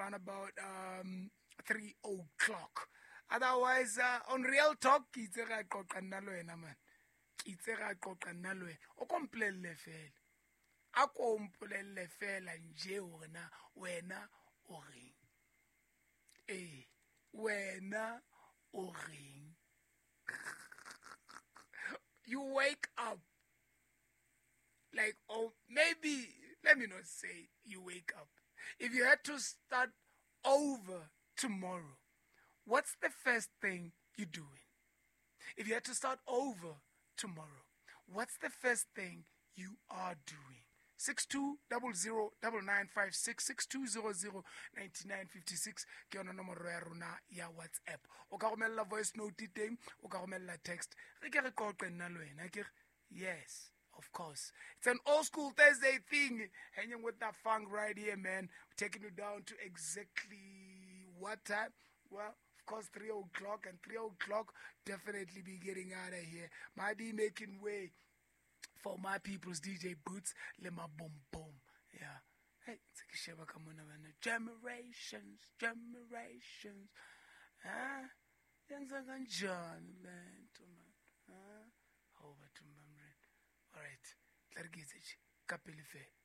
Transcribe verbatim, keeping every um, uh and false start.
around about um, three o'clock. Otherwise, uh, on Real Talk, ke itse ga qoqa nna le wena man. Ke itse ga qoqa nna le wena. O kompolelle fela. A ko mpolelle fela nje hore na wena o reng. Eh, wena o reng. You wake up like, oh, maybe, let me not say you wake up. If you had to start over tomorrow, what's the first thing you're doing? If you had to start over tomorrow, what's the first thing you are doing? six two zero zero nine nine five six six two zero zero nine nine five six ke yona nomoro ya rona ya WhatsApp. O ka romella voice note teng, o ka romella text. Re ke re qoqe nna le wena ke yes. Of course. It's an old school Thursday thing. Hanging with that funk right here, man. We're taking you down to exactly what time? Well, of course, three o'clock. And three o'clock, definitely be getting out of here. Might be making way for my people's D J Boots. Le ma boom boom. Yeah. Hey, it's a come on, man. Generations, generations. Huh? Yenza kanjani lento man. Huh? Over to memory. All right, tla re ke etse kapele fe.